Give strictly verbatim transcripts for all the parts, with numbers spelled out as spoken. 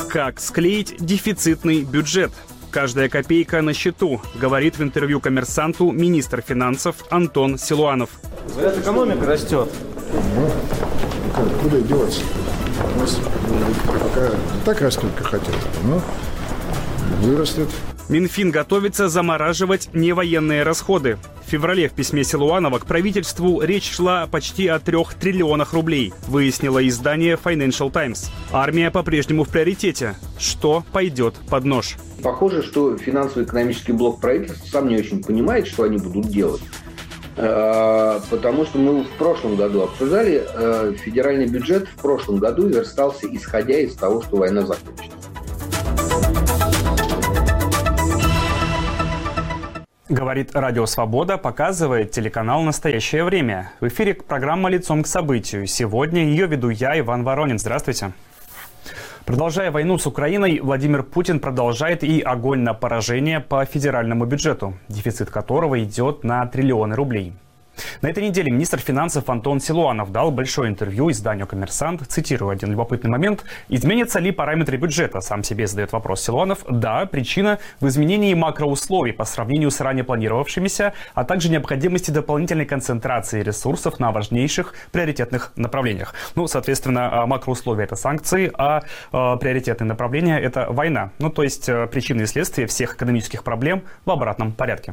Как склеить дефицитный бюджет? Каждая копейка на счету, говорит в интервью «Коммерсанту» министр финансов Антон Силуанов. Говорят, экономика растет. Ну, как, куда деваться? У нас пока так растет, как хотят, но вырастет. Минфин готовится замораживать невоенные расходы. В феврале в письме Силуанова к правительству речь шла почти о трех триллионах рублей, выяснило издание Financial Times. Армия по-прежнему в приоритете. Что пойдет под нож? Похоже, что финансово-экономический блок правительства сам не очень понимает, что они будут делать. Потому что мы в прошлом году обсуждали, федеральный бюджет в прошлом году верстался, исходя из того, что война закончится. Говорит Радио Свобода, показывает телеканал «Настоящее время». В эфире программа «Лицом к событию». Сегодня ее веду я, Иван Воронин. Здравствуйте. Продолжая войну с Украиной, Владимир Путин продолжает и огонь на поражение по федеральному бюджету, дефицит которого идет на триллионы рублей. На этой неделе министр финансов Антон Силуанов дал большое интервью изданию «Коммерсант». Цитирую один любопытный момент. «Изменятся ли параметры бюджета?» Сам себе задает вопрос Силуанов. Да, причина в изменении макроусловий по сравнению с ранее планировавшимися, а также необходимости дополнительной концентрации ресурсов на важнейших приоритетных направлениях. Ну, соответственно, макроусловия – это санкции, а э, приоритетные направления – это война. Ну, то есть э, причины и следствия всех экономических проблем в обратном порядке.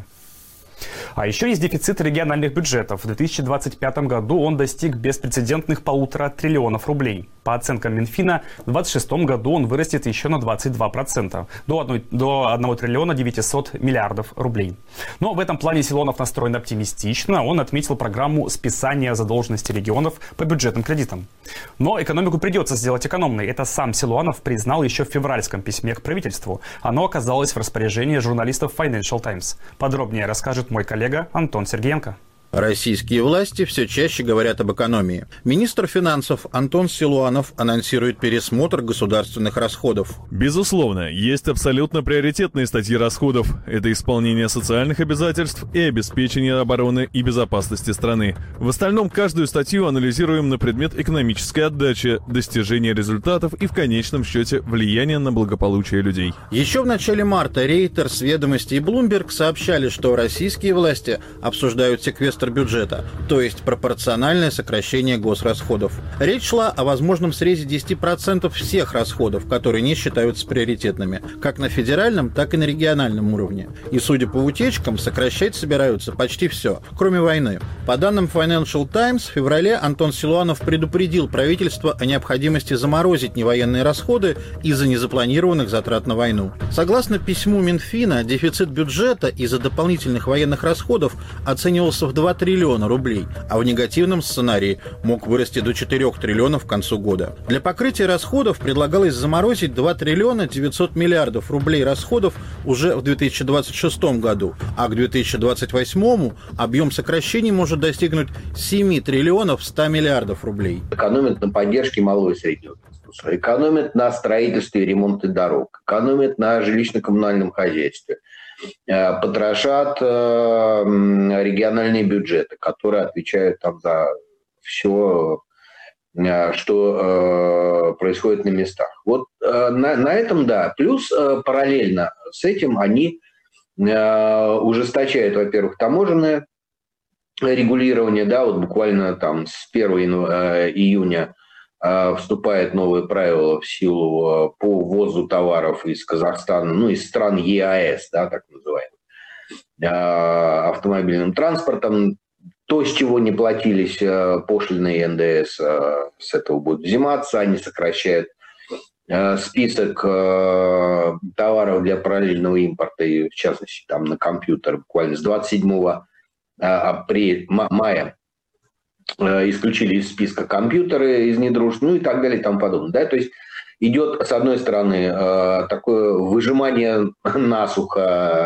А еще есть дефицит региональных бюджетов. В две тысячи двадцать пятом году он достиг беспрецедентных полутора триллионов рублей. По оценкам Минфина, в две тысячи двадцать шестом году он вырастет еще на двадцать два процента, до одного триллиона девятисот миллиардов рублей. Но в этом плане Силуанов настроен оптимистично. Он отметил программу списания задолженности регионов по бюджетным кредитам. Но экономику придется сделать экономной. Это сам Силуанов признал еще в февральском письме к правительству. Оно оказалось в распоряжении журналистов Financial Times. Подробнее расскажет мой коллега Антон Сергеенко. Российские власти все чаще говорят об экономии. Министр финансов Антон Силуанов анонсирует пересмотр государственных расходов. Безусловно, есть абсолютно приоритетные статьи расходов. Это исполнение социальных обязательств и обеспечение обороны и безопасности страны. В остальном каждую статью анализируем на предмет экономической отдачи, достижения результатов и в конечном счете влияния на благополучие людей. Еще в начале марта Reuters, Ведомости и Bloomberg сообщали, что российские власти обсуждают секвестр бюджета, то есть пропорциональное сокращение госрасходов. Речь шла о возможном срезе десяти процентов всех расходов, которые не считаются приоритетными, как на федеральном, так и на региональном уровне. И, судя по утечкам, сокращать собираются почти все, кроме войны. По данным Financial Times, в феврале Антон Силуанов предупредил правительство о необходимости заморозить невоенные расходы из-за незапланированных затрат на войну. Согласно письму Минфина, дефицит бюджета из-за дополнительных военных расходов оценивался в два триллиона рублей, а в негативном сценарии мог вырасти до четырёх триллионов к концу года. Для покрытия расходов предлагалось заморозить два триллиона девятьсот миллиардов рублей расходов уже в две тысячи двадцать шестом году, а к две тысячи двадцать восьмому объем сокращений может достигнуть семи триллионов ста миллиардов рублей. Экономят на поддержке малого и среднего бизнеса, экономят на строительстве и ремонте дорог, экономят на жилищно-коммунальном хозяйстве, потрошат региональные бюджеты, которые отвечают там за все, что происходит на местах. Вот на, на этом, да. Плюс параллельно с этим они ужесточают, во-первых, таможенное регулирование, да, вот буквально там с первого июня вступает новые правила в силу по ввозу товаров из Казахстана, ну, из стран ЕАЭС, да, так называемых, автомобильным транспортом. То, с чего не платились пошлины и эн дэ эс, с этого будет взиматься. Они сокращают список товаров для параллельного импорта, и в частности, там на компьютер буквально с двадцать седьмого апреля, мая исключили из списка компьютеры из недружеств, ну и так далее и тому подобное. Да? То есть идет, с одной стороны, такое выжимание насухо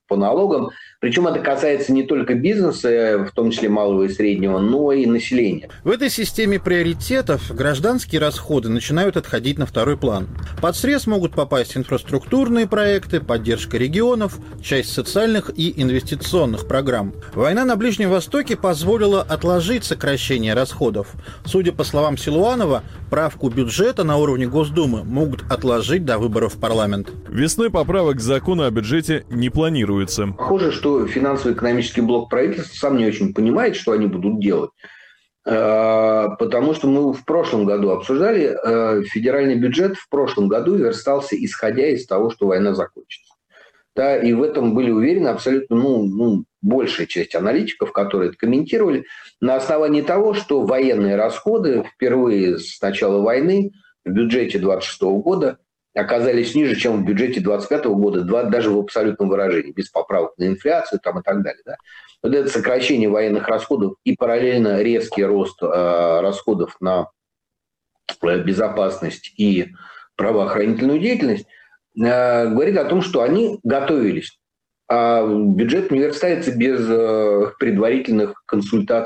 по налогам. Причем это касается не только бизнеса, в том числе малого и среднего, но и населения. В этой системе приоритетов гражданские расходы начинают отходить на второй план. Под срез могут попасть инфраструктурные проекты, поддержка регионов, часть социальных и инвестиционных программ. Война на Ближнем Востоке позволила отложить сокращение расходов. Судя по словам Силуанова, правку бюджета на уровне Госдумы могут отложить до выборов в парламент. Весной поправок к закону о бюджете не планируется. Похоже, что финансово-экономический блок правительства сам не очень понимает, что они будут делать. Потому что мы в прошлом году обсуждали, федеральный бюджет в прошлом году верстался, исходя из того, что война закончится. Да, и в этом были уверены абсолютно ну, ну, большая часть аналитиков, которые это комментировали, на основании того, что военные расходы впервые с начала войны в бюджете двадцать шестого года оказались ниже, чем в бюджете двадцать пятого года, даже в абсолютном выражении, без поправок на инфляцию там, и так далее. Да. Вот это сокращение военных расходов и параллельно резкий рост э, расходов на безопасность и правоохранительную деятельность э, говорит о том, что они готовились. А бюджет не верстается без э, предварительных консультаций